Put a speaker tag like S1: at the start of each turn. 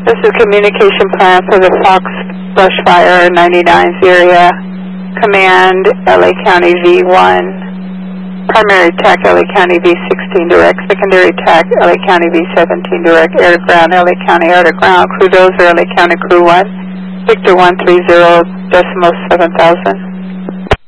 S1: This is communication plan for the Fox Brush Fire 99's area. Command, LA County V1. Primary TAC, LA County V16 direct. Secondary TAC, LA County V17 direct. Air to ground, LA County air to ground. Crew dozer, LA County crew 1. Victor 130.7000.